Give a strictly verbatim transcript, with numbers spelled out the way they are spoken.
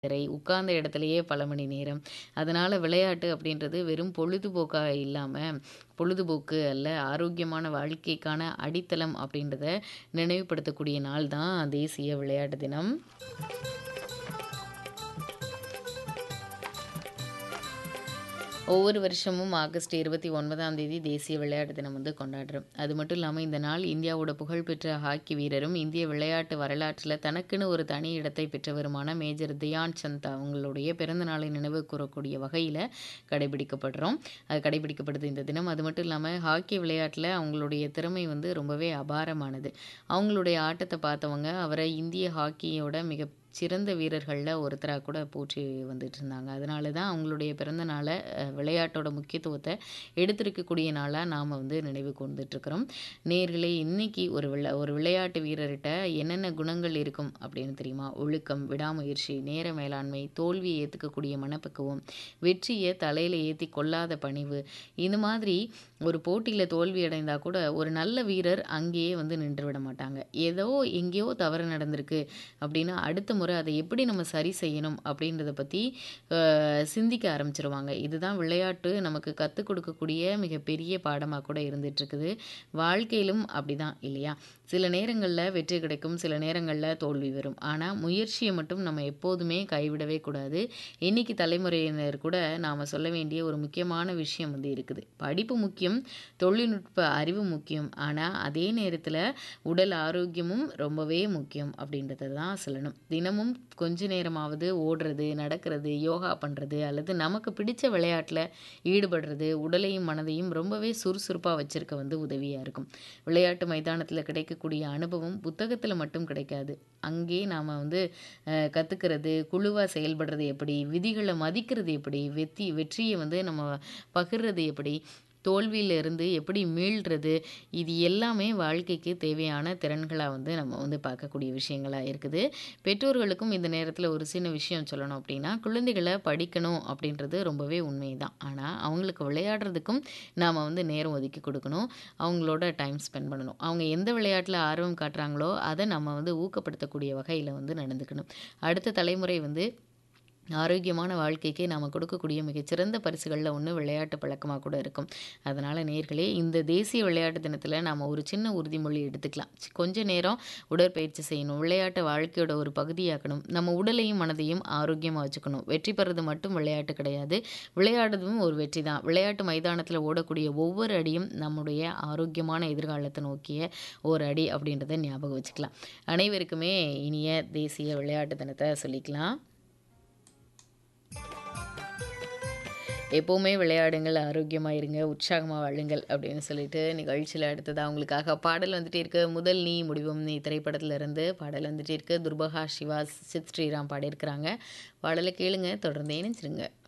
திரை, உட்கார்ந்த இடத்திலேயே பல மணி நேரம். அதனால விளையாட்டு அப்படின்றது வெறும் பொழுதுபோக்கா இல்லாம, பொழுதுபோக்கு அல்ல, ஆரோக்கியமான வாழ்க்கைக்கான அடித்தளம் அப்படின்றத நினைவுபடுத்தக்கூடிய நாள் தான் தேசிய விளையாட்டு தினம். ஒவ்வொரு வருஷமும் ஆகஸ்ட் இருபத்தி ஒன்பதாம் தேதி தேசிய விளையாட்டு தினம் வந்து கொண்டாடுறோம். அது மட்டும் இல்லாம இந்த நாள் இந்தியாவோட புகழ்பெற்ற ஹாக்கி வீரரும், இந்திய விளையாட்டு வரலாற்றில தனக்குன்னு ஒரு தனி இடத்தை பெற்றவருமான மேஜர் தியான் சந்த் அவங்களுடைய பிறந்த நாளை நினைவு கூறக்கூடிய வகையில கடைபிடிக்கப்படுறோம். அது கடைபிடிக்கப்படுது இந்த தினம். அது மட்டும் இல்லாம ஹாக்கி விளையாட்டுல அவங்களுடைய திறமை வந்து ரொம்பவே அபாரமானது. அவங்களுடைய ஆட்டத்த பார்த்தவங்க, அவரை இந்திய ஹாக்கியோட மிக சிறந்த வீரர்கள்ல ஒருத்தரா கூட போற்றி வந்துட்டு இருந்தாங்க. அதனால தான் அவங்களுடைய பிறந்த நாள அ விளையாட்டோட முக்கியத்துவத்த எடுத்திருக்கக்கூடிய நாளா நாம வந்து நினைவு கூர்ந்துட்டுருக்கிறோம். நேயர்களே, இன்னைக்கு ஒரு விள ஒரு விளையாட்டு வீரர்ட்ட என்னென்ன குணங்கள் இருக்கும் அப்படின்னு தெரியுமா? ஒழுக்கம், விடாமுயற்சி, நேர மேலாண்மை, தோல்வியை ஏத்துக்கக்கூடிய மனப்பக்குவம், வெற்றிய தலையில ஏத்தி கொள்ளாத பணிவு. இந்த மாதிரி ஒரு போட்டியில தோல்வி அடைந்தா கூட ஒரு நல்ல வீரர் அங்கேயே வந்து நின்று விட மாட்டாங்க. ஏதோ எங்கேயோ தவறு நடந்திருக்கு அப்படின்னா, அடுத்த முறை அதை எப்படி நம்ம சரி செய்யணும் அப்படின்றத பத்தி அ சிந்திக்க ஆரம்பிச்சுருவாங்க. இதுதான் விளையாட்டு நமக்கு கத்துக் கொடுக்கக்கூடிய மிகப்பெரிய பாடமா கூட இருந்துட்டு இருக்குது. வாழ்க்கையிலும் அப்படிதான் இல்லையா? சில நேரங்கள்ல வெற்றி கிடைக்கும், சில நேரங்கள்ல தோல்வி வரும். ஆனா முயற்சிய மட்டும் நம்ம எப்போதுமே கைவிடவே கூடாது. இன்னைக்கு தலைமுறையினர் கூட நாம சொல்ல வேண்டிய ஒரு முக்கியமான விஷயம் வந்து இருக்குது. படிப்பு முக்கியம், தொழில்நுட்ப அறிவு முக்கியம். ஆனா அதே நேரத்துல உடல் ஆரோக்கியமும் ரொம்பவே முக்கியம் அப்படின்றத தான் சொல்லணும். தினமும் கொஞ்ச நேரமாவது ஓடுறது, நடக்கிறது, யோகா பண்றது அல்லது நமக்கு பிடிச்ச விளையாட்டுல ஈடுபடுறது உடலையும் மனதையும் ரொம்பவே சுறுசுறுப்பா வச்சிருக்க வந்து உதவியா இருக்கும். விளையாட்டு மைதானத்துல கிடைக்கக்கூடிய அனுபவம் புத்தகத்துல மட்டும் கிடைக்காது. அங்கே நாம வந்து அ கத்துக்கிறது, குழுவா செயல்படுறது எப்படி, விதிகள மதிக்கிறது எப்படி, வெத்தி வெற்றிய வந்து நம்ம பகிர்றது எப்படி, தோல்வியில இருந்து எப்படி மீள்றது, இது எல்லாமே வாழ்க்கைக்கு தேவையான திறன்களா வந்து நம்ம வந்து பார்க்கக்கூடிய விஷயங்களா இருக்குது. பெற்றோர்களுக்கும் இந்த நேரத்துல ஒரு சின்ன விஷயம் சொல்லணும் அப்படின்னா, குழந்தைகள படிக்கணும் அப்படின்றது ரொம்பவே உண்மைதான். ஆனா அவங்களுக்கு விளையாடுறதுக்கும் நாம வந்து நேரம் ஒதுக்கி கொடுக்கணும். அவங்களோட டைம் ஸ்பெண்ட் பண்ணணும். அவங்க எந்த விளையாட்டுல ஆர்வம் காட்டுறாங்களோ, அத நம்ம வந்து ஊக்கப்படுத்தக்கூடிய வகையில வந்து நடந்துக்கணும். அடுத்த தலைமுறை வந்து ஆரோக்கியமான வாழ்க்கைக்கு நாம கொடுக்கக்கூடிய மிகச்சிறந்த பரிசுகள்ல ஒண்ணு விளையாட்டு பழக்கமா கூட இருக்கும். அதனால நேயர்களே, இந்த தேசிய விளையாட்டு தினத்துல நாம ஒரு சின்ன உறுதிமொழி எடுத்துக்கலாம். சி கொஞ்ச நேரம் உடற்பயிற்சி செய்யணும். விளையாட்ட வாழ்க்கையோட ஒரு பகுதியாக்கணும். நம்ம உடலையும் மனதையும் ஆரோக்கியமா வச்சுக்கணும். வெற்றி பெறது மட்டும் விளையாட்டு கிடையாது. விளையாடுறதும் ஒரு வெற்றி தான். விளையாட்டு மைதானத்துல ஓடக்கூடிய ஒவ்வொரு அடியும் நம்முடைய ஆரோக்கியமான எதிர்காலத்தை நோக்கிய ஒரு அடி அப்படின்றத ஞாபகம் வச்சுக்கலாம். அனைவருக்குமே இனிய தேசிய விளையாட்டு தினத்த சொல்லிக்கலாம். எப்பவுமே விளையாடுங்கள், ஆரோக்கியமா இருங்க, உற்சாகமா வாழுங்கள் அப்படின்னு சொல்லிட்டு நிகழ்ச்சியில அடுத்ததா உங்களுக்காக பாடல் வந்துட்டே இருக்கு. முதல் நீ முடிவும் நீ திரைப்படத்துல இருந்து பாடல் வந்துட்டே இருக்கு. துர்பகா சிவா, சித் ஸ்ரீராம் பாடியிருக்கிறாங்க. பாடலை கேளுங்க, தொடர்ந்து இணைஞ்சிருங்க.